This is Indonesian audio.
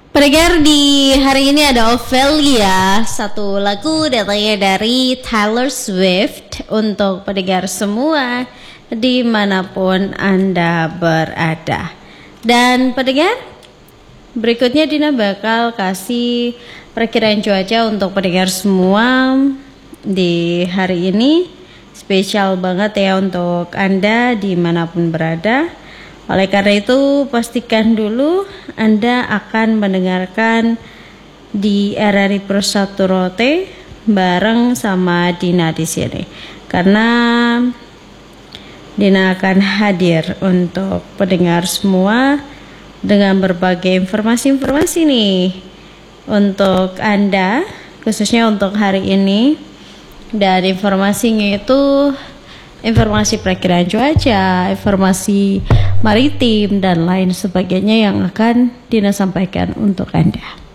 Pendengar, di hari ini ada Ophelia, satu lagu datangnya dari Taylor Swift untuk pendengar semua dimanapun Anda berada. Dan pendengar, berikutnya Dina bakal kasih perkiraan cuaca untuk pendengar semua di hari ini. Spesial banget ya untuk Anda dimanapun berada. Oleh karena itu, pastikan dulu Anda akan mendengarkan di RRI Persatu Rote bareng sama Dina di sini. Karena Dina akan hadir untuk pendengar semua dengan berbagai informasi-informasi nih untuk Anda, khususnya untuk hari ini. Dan informasinya itu informasi perakiraan cuaca, informasi maritim, dan lain sebagainya yang akan Dina sampaikan untuk Anda.